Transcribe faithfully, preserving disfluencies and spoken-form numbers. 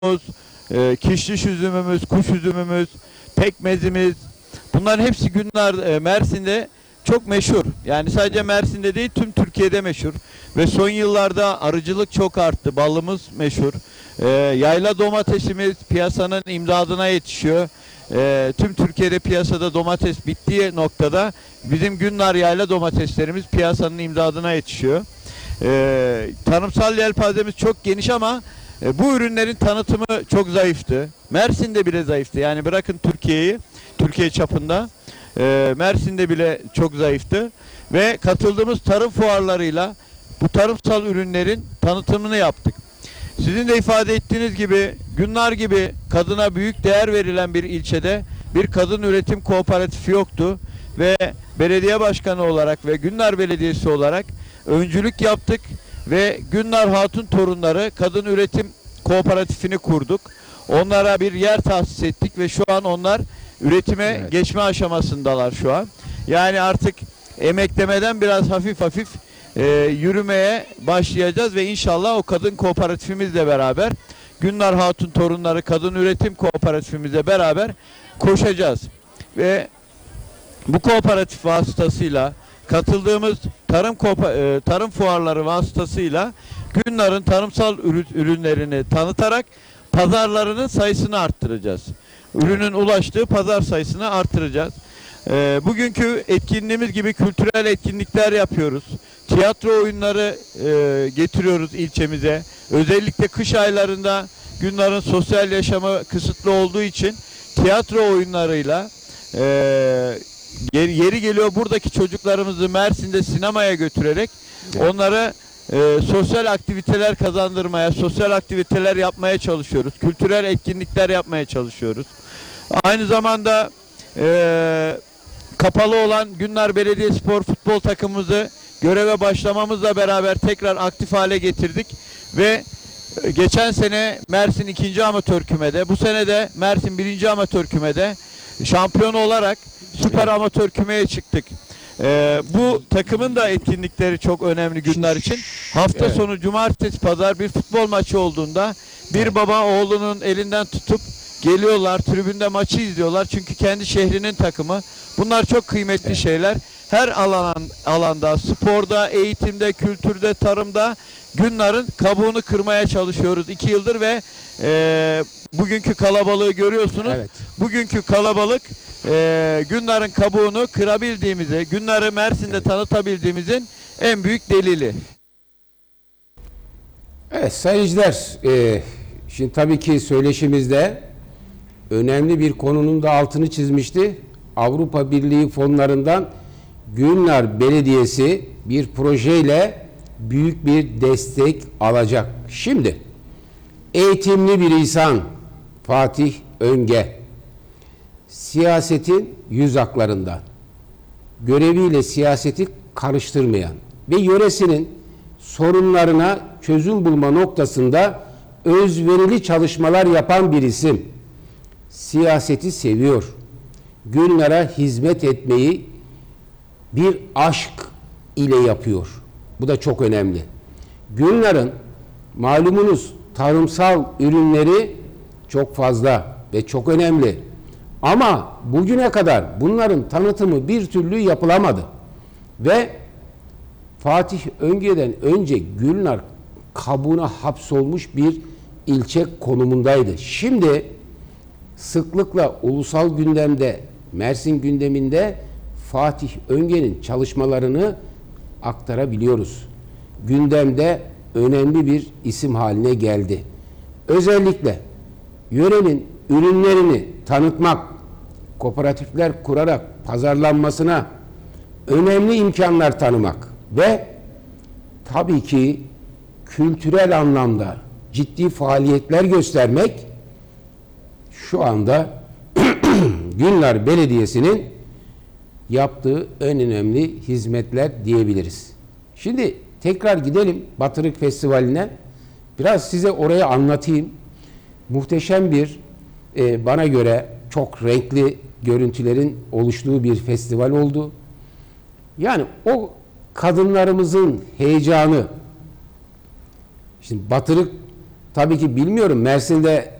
e, kişniş üzümümüz, kuş üzümümüz, pekmezimiz, bunların hepsi Günlar e, Mersin'de çok meşhur. Yani sadece Mersin'de değil, tüm Türkiye'de meşhur. Ve son yıllarda arıcılık çok arttı. Balımız meşhur. E, yayla domatesimiz piyasanın imdadına yetişiyor. E, tüm Türkiye'de piyasada domates bittiği noktada bizim Günlar yayla domateslerimiz piyasanın imdadına yetişiyor. E, tarımsal yelpazemiz çok geniş ama e, bu ürünlerin tanıtımı çok zayıftı. Mersin'de bile zayıftı. Yani bırakın Türkiye'yi, Türkiye çapında. E, Mersin'de bile çok zayıftı. Ve katıldığımız tarım fuarlarıyla bu tarımsal ürünlerin tanıtımını yaptık. Sizin de ifade ettiğiniz gibi Günlar gibi kadına büyük değer verilen bir ilçede bir kadın üretim kooperatifi yoktu. Ve belediye başkanı olarak ve Günlar Belediyesi olarak öncülük yaptık ve Günlar Hatun Torunları Kadın Üretim Kooperatifini kurduk. Onlara bir yer tahsis ettik ve şu an onlar üretime evet. geçme aşamasındalar şu an. Yani artık emeklemeden biraz hafif hafif e, yürümeye başlayacağız ve inşallah o kadın kooperatifimizle beraber Günlar Hatun Torunları Kadın Üretim Kooperatifimizle beraber koşacağız. Ve bu kooperatif vasıtasıyla katıldığımız tarım e, tarım fuarları vasıtasıyla Günlar'ın tarımsal ürünlerini tanıtarak pazarlarının sayısını arttıracağız. Ürünün ulaştığı pazar sayısını arttıracağız. E, bugünkü etkinliğimiz gibi kültürel etkinlikler yapıyoruz. Tiyatro oyunları e, getiriyoruz ilçemize. Özellikle kış aylarında Günlar'ın sosyal yaşamı kısıtlı olduğu için tiyatro oyunlarıyla e, yeri, yeri geliyor buradaki çocuklarımızı Mersin'de sinemaya götürerek evet. onlara e, sosyal aktiviteler kazandırmaya, sosyal aktiviteler yapmaya çalışıyoruz. Kültürel etkinlikler yapmaya çalışıyoruz. Aynı zamanda e, kapalı olan Günlar Belediyespor futbol takımımızı göreve başlamamızla beraber tekrar aktif hale getirdik ve geçen sene Mersin ikinci amatör kümede, bu sene de Mersin birinci amatör kümede şampiyon olarak süper amatör kümeye çıktık. Ee, bu takımın da etkinlikleri çok önemli Günler için. Hafta evet. sonu cumartesi pazar bir futbol maçı olduğunda bir baba oğlunun elinden tutup geliyorlar, tribünde maçı izliyorlar. Çünkü kendi şehrinin takımı. Bunlar çok kıymetli evet. şeyler. Her alan, alanda, sporda, eğitimde, kültürde, tarımda Günlar'ın kabuğunu kırmaya çalışıyoruz iki yıldır ve e, bugünkü kalabalığı görüyorsunuz. Evet. Bugünkü kalabalık e, Günlar'ın kabuğunu kırabildiğimizi, Günlar'ı Mersin'de evet. tanıtabildiğimizin en büyük delili. Evet sayıcılar, e, şimdi tabii ki söyleşimizde önemli bir konunun da altını çizmişti. Avrupa Birliği fonlarından Günlar Belediyesi bir projeyle büyük bir destek alacak. Şimdi eğitimli bir insan Fatih Önge siyasetin yüz aklarında göreviyle siyaseti karıştırmayan ve yöresinin sorunlarına çözüm bulma noktasında özverili çalışmalar yapan bir isim. Siyaseti seviyor. Günlara hizmet etmeyi bir aşk ile yapıyor. Bu da çok önemli. Günlar'ın malumunuz tarımsal ürünleri çok fazla ve çok önemli. Ama bugüne kadar bunların tanıtımı bir türlü yapılamadı. Ve Fatih Önge'den önce Günlar kabuğuna hapsolmuş bir ilçe konumundaydı. Şimdi sıklıkla ulusal gündemde, Mersin gündeminde Fatih Önge'nin çalışmalarını aktarabiliyoruz. Gündemde önemli bir isim haline geldi. Özellikle yörenin ürünlerini tanıtmak, kooperatifler kurarak pazarlanmasına önemli imkanlar tanımak ve tabii ki kültürel anlamda ciddi faaliyetler göstermek şu anda Günlar Belediyesi'nin yaptığı en önemli hizmetler diyebiliriz. Şimdi tekrar gidelim Batırık Festivali'ne. Biraz size orayı anlatayım. Muhteşem bir, e, bana göre çok renkli görüntülerin oluştuğu bir festival oldu. Yani o kadınlarımızın heyecanı, şimdi Batırık tabii ki bilmiyorum. Mersin'de